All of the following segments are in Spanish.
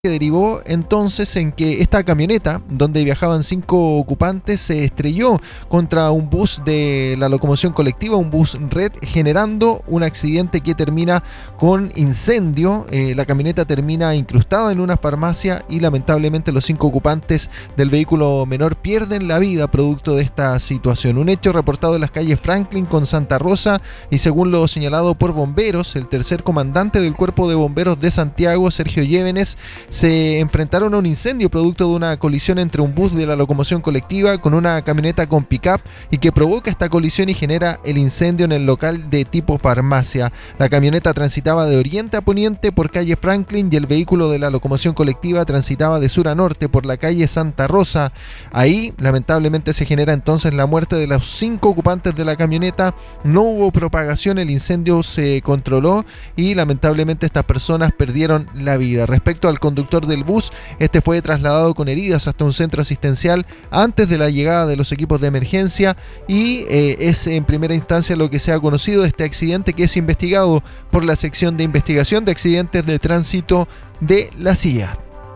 que derivó entonces en que esta camioneta, donde viajaban 5 ocupantes, se estrelló contra un bus de la locomoción colectiva, un bus red, generando un accidente que termina con incendio. La camioneta termina incrustada en una farmacia y lamentablemente los 5 ocupantes del vehículo menor pierden la vida producto de esta situación. Un hecho reportado en las calles Franklin con Santa Rosa, y según lo señalado por bomberos, el tercer comandante del Cuerpo de Bomberos de Santiago, Sergio Llévenes, se enfrentaron a un incendio producto de una colisión entre un bus de la locomoción colectiva con una camioneta con pick-up, y que provoca esta colisión y genera el incendio en el local de tipo farmacia. La camioneta transitaba de oriente a poniente por calle Franklin y el vehículo de la locomoción colectiva transitaba de sur a norte por la calle Santa Rosa. Ahí lamentablemente se genera entonces la muerte de los 5 ocupantes de la camioneta. No hubo propagación, el incendio se controló y lamentablemente estas personas perdieron la vida. Respecto al conductor del bus, este fue trasladado con heridas hasta un centro asistencial antes de la llegada de los equipos de emergencia, y es en primera instancia lo que se ha conocido de este accidente, que es investigado por la sección de investigación de accidentes de tránsito de la CIA.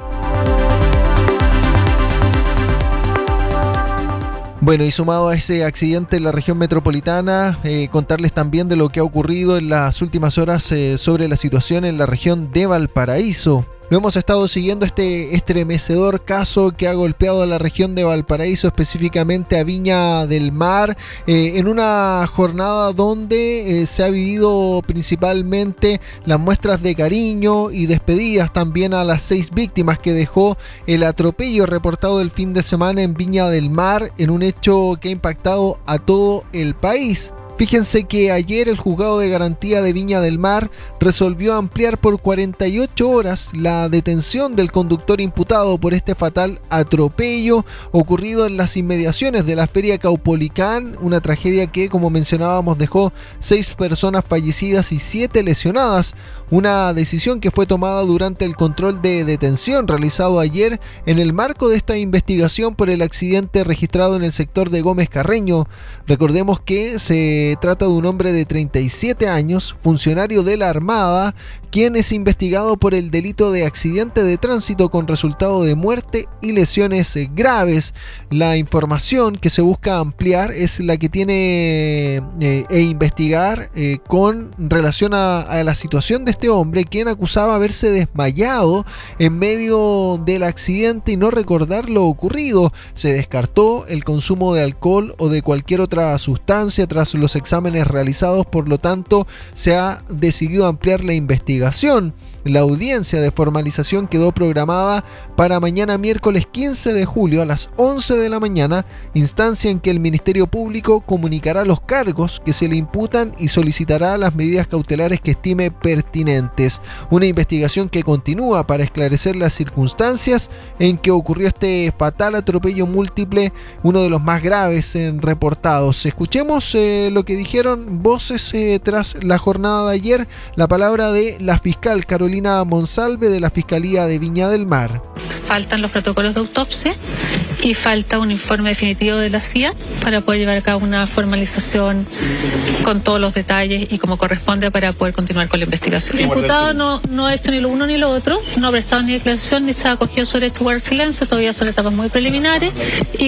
Bueno, y sumado a ese accidente en la región metropolitana, contarles también de lo que ha ocurrido en las últimas horas sobre la situación en la región de Valparaíso. Lo hemos estado siguiendo, este estremecedor caso que ha golpeado a la región de Valparaíso, específicamente a Viña del Mar, en una jornada donde se ha vivido principalmente las muestras de cariño y despedidas también a las 6 víctimas que dejó el atropello reportado el fin de semana en Viña del Mar, en un hecho que ha impactado a todo el país. Fíjense que ayer el Juzgado de Garantía de Viña del Mar resolvió ampliar por 48 horas la detención del conductor imputado por este fatal atropello ocurrido en las inmediaciones de la Feria Caupolicán, una tragedia que, como mencionábamos, dejó 6 personas fallecidas y 7 lesionadas. Una decisión que fue tomada durante el control de detención realizado ayer en el marco de esta investigación por el accidente registrado en el sector de Gómez Carreño. Recordemos que se trata de un hombre de 37 años, funcionario de la Armada, quien es investigado por el delito de accidente de tránsito con resultado de muerte y lesiones graves. La información que se busca ampliar es la que tiene investigar con relación a la situación de este hombre, quien acusaba haberse desmayado en medio del accidente y no recordar lo ocurrido. Se descartó el consumo de alcohol o de cualquier otra sustancia tras los exámenes realizados, por lo tanto se ha decidido ampliar la investigación. La audiencia de formalización quedó programada para mañana miércoles 15 de julio a las 11 de la mañana, instancia en que el Ministerio Público comunicará los cargos que se le imputan y solicitará las medidas cautelares que estime pertinentes. Una investigación que continúa para esclarecer las circunstancias en que ocurrió este fatal atropello múltiple, uno de los más graves reportados. Escuchemos lo que dijeron voces tras la jornada de ayer. La palabra de la fiscal Carolina Monsalve de la Fiscalía de Viña del Mar. Faltan los protocolos de autopsia y falta un informe definitivo de la CIA para poder llevar a cabo una formalización con todos los detalles y como corresponde para poder continuar con la investigación. El imputado no ha hecho ni lo uno ni lo otro, no ha prestado ni declaración ni se ha acogido sobre este guardar silencio, todavía son etapas muy preliminares y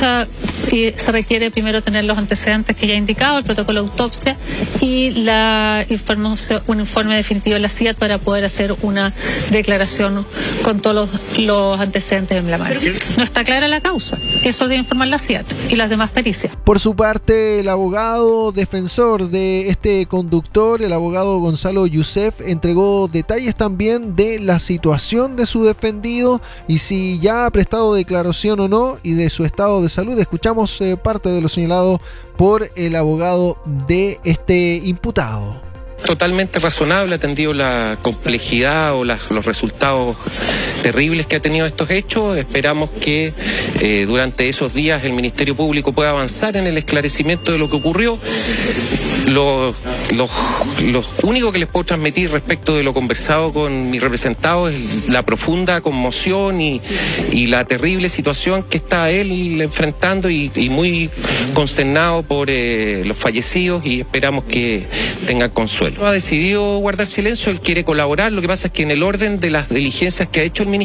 se requiere primero tener los antecedentes que ya he indicado, el protocolo de autopsia y un informe definitivo de la CIA para poder hacer una declaración con todos los antecedentes en la mano. No está clara la causa, eso debe informar la CIA y las demás pericias. Por su parte, el abogado defensor de este conductor, el abogado Gonzalo Youssef, entregó detalles también de la situación de su defendido y si ya ha prestado declaración o no, y de su estado de salud. Escuchamos parte de lo señalado por el abogado de este imputado. Totalmente razonable, atendido la complejidad o los resultados terribles que ha tenido estos hechos. Esperamos que durante esos días el Ministerio Público pueda avanzar en el esclarecimiento de lo que ocurrió. Lo único que les puedo transmitir respecto de lo conversado con mi representado es la profunda conmoción y la terrible situación que está él enfrentando y muy consternado por los fallecidos, y esperamos que tengan consuelo. Ha decidido guardar silencio, él quiere colaborar, lo que pasa es que en el orden de las diligencias que ha hecho el Ministerio